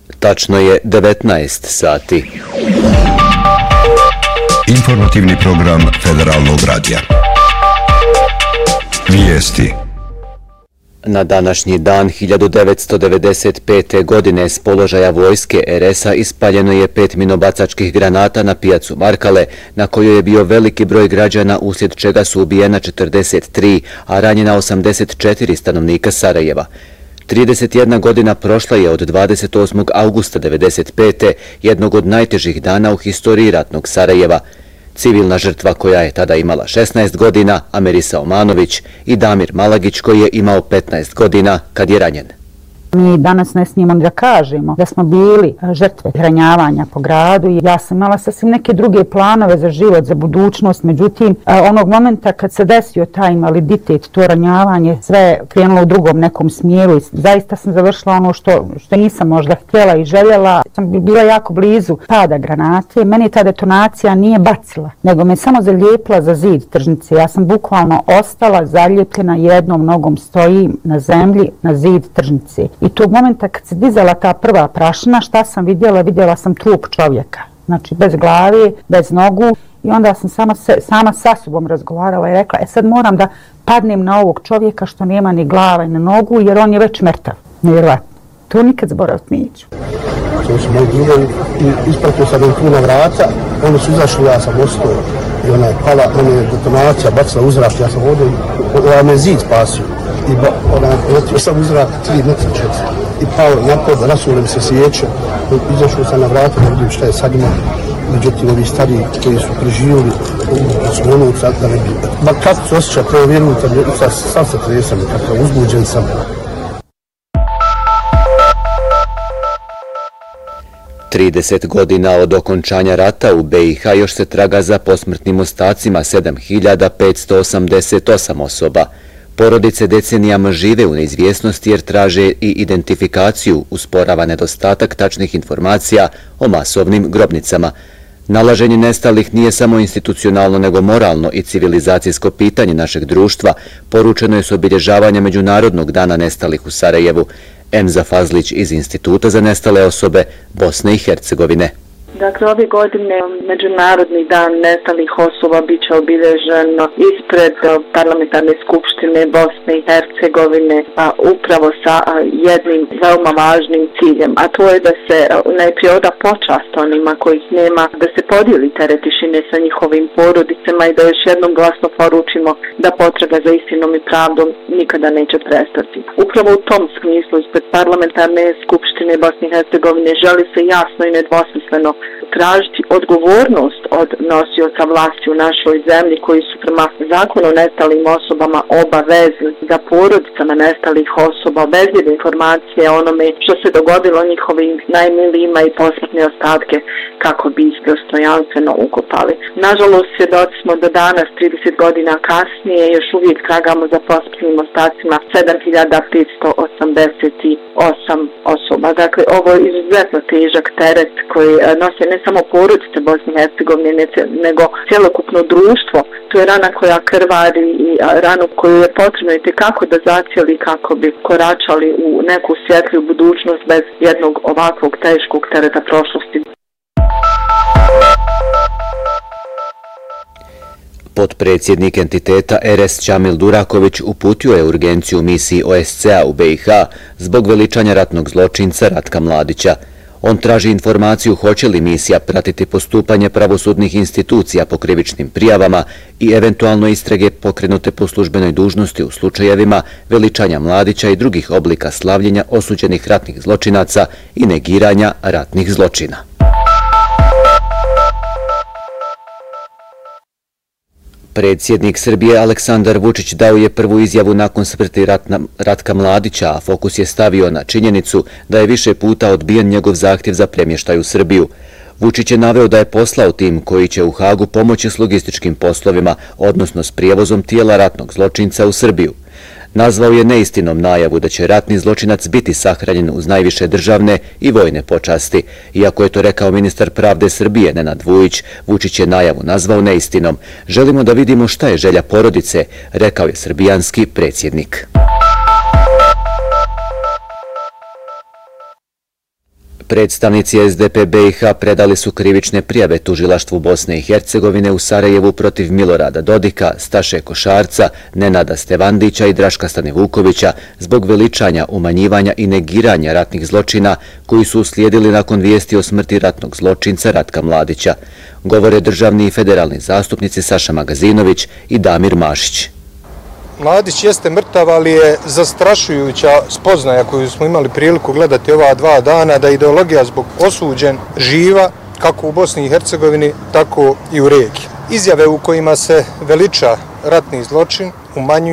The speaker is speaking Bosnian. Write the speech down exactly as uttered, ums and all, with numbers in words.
Tačno je devetnaest sati. Informativni program Federalnog radija. Vijesti. Na današnji dan hiljadu devetsto devedeset pete. godine s položaja vojske er es a ispaljeno je pet minobacačkih granata na pijacu Markale, na kojoj je bio veliki broj građana, uslijed čega su ubijena četrdeset tri, a ranjena osamdeset četiri stanovnika Sarajeva. trideset jedna godina prošla je od dvadeset osmog augusta devedeset pete. jednog od najtežih dana u historiji ratnog Sarajeva. Civilna žrtva koja je tada imala šesnaest godina, Amerisa Omanović, i Damir Malagić koji je imao petnaest godina kad je ranjen. Mi danas ne smijemo da kažemo da smo bili žrtve ranjavanja po gradu i ja sam imala sasvim neke druge planove za život, za budućnost, međutim onog momenta kad se desio taj invaliditet, to ranjavanje, sve je krenulo u drugom nekom smjeru i zaista sam završila ono što, što nisam možda htjela i željela. Sam bila jako blizu pada granate, meni ta detonacija nije bacila, nego me samo zalijepila za zid tržnice. Ja sam bukvalno ostala zalijepljena, jednom nogom stojim na zemlji na zid tržnice. I tog momenta kad se dizala ta prva prašina, šta sam vidjela? Vidjela sam trup čovjeka. Znači bez glave, bez nogu. I onda sam sama, se, sama sa sobom razgovarala i rekla, e sad moram da padnem na ovog čovjeka što nema ni glava ni nogu, jer on je već mrtav. Nevjerojatno. To nikad zaboraviti neću. To su moji drugovi i ispratio sam im tu na vrata. Oni su izašli, ja sam ostao i ona je pala, ona je detonacija bacila u zrak, ja sam ovdje, ona me zid spasio. I ba, ona je letio sam u zrak tri metra četiri. I pao napod, rasulim se sjeće, izašao sam na vrata da vidim šta je sad ima. Međutim, ovi stariji koji su preživjeli, su ono sad da ne bi. Ba kako se osjeća, to je vjerujte, sad se tresam, kako uzbuđen sam. trideset godina od okončanja rata u be i ha još se traga za posmrtnim ostacima sedam hiljada petsto osamdeset osam osoba. Porodice decenijama žive u neizvjesnosti jer traže i identifikaciju, usporava nedostatak tačnih informacija o masovnim grobnicama. Nalaženje nestalih nije samo institucionalno nego moralno i civilizacijsko pitanje našeg društva, poručeno je s obilježavanja Međunarodnog dana nestalih u Sarajevu. Emza Fazlić iz Instituta za nestale osobe Bosne i Hercegovine. Dakle, ove godine Međunarodni dan nestalih osoba bit će obilježen ispred Parlamentarne skupštine Bosne i Hercegovine, a upravo sa jednim veoma važnim ciljem, a to je da se najprije oda počast onima kojih nema, da se podijeli teret tišine sa njihovim porodicama i da još jednom glasno poručimo da potraga za istinom i pravdom nikada neće prestati. Upravo u tom smislu ispred Parlamentarne skupštine Bosne i Hercegovine želi se jasno i nedvosmisleno tražiti odgovornost od nosioca vlasti u našoj zemlji koji su prema zakonu o nestalim osobama obavezni da porodicama nestalih osoba obezbijede informacije o onome što se dogodilo njihovim najmilijima i posmrtne ostatke kako bi ih dostojanstveno ukopali. Nažalost, svjedoci smo do danas, trideset godina kasnije, još uvijek tragamo za posmrtnim ostacima sedam hiljada petsto osamdeset osam osoba. Dakle, ovo je izuzetno težak teret koji nose ne samo porodice Bosne i Hercegovine, nego cjelokupno društvo. To je rana koja krvari i ranu koju je potrebno i tekako da zacijeli kako bi koračali u neku svjetliju budućnost bez jednog ovakvog teškog tereta prošlosti. Potpredsjednik entiteta er es Čamil Duraković uputio je urgenciju misiji o es ce a u be i ha zbog veličanja ratnog zločinca Ratka Mladića. On traži informaciju hoće li misija pratiti postupanje pravosudnih institucija po krivičnim prijavama i eventualno istrage pokrenute po službenoj dužnosti u slučajevima veličanja Mladića i drugih oblika slavljenja osuđenih ratnih zločinaca i negiranja ratnih zločina. Predsjednik Srbije Aleksandar Vučić dao je prvu izjavu nakon smrti Ratka Mladića, a fokus je stavio na činjenicu da je više puta odbijen njegov zahtjev za premještaj u Srbiju. Vučić je naveo da je poslao tim koji će u Hagu pomoći s logističkim poslovima, odnosno s prijevozom tijela ratnog zločinca u Srbiju. Nazvao je neistinom najavu da će ratni zločinac biti sahranjen uz najviše državne i vojne počasti. Iako je to rekao ministar pravde Srbije Nenad Vujić, Vučić je najavu nazvao neistinom. Želimo da vidimo šta je želja porodice, rekao je srbijanski predsjednik. Predstavnici S D P B i H predali su krivične prijave tužilaštvu Bosne i Hercegovine u Sarajevu protiv Milorada Dodika, Staše Košarca, Nenada Stevandića i Draška Stanivukovića zbog veličanja, umanjivanja i negiranja ratnih zločina koji su uslijedili nakon vijesti o smrti ratnog zločinca Ratka Mladića. Govore državni i federalni zastupnici Saša Magazinović i Damir Mašić. Mladić jeste mrtav, ali je zastrašujuća spoznaja koju smo imali priliku gledati ova dva dana, da je ideologija zbog osuđen živa kako u Bosni i Hercegovini, tako i u regiji. Izjave u kojima se veliča ratni zločin, umanjuju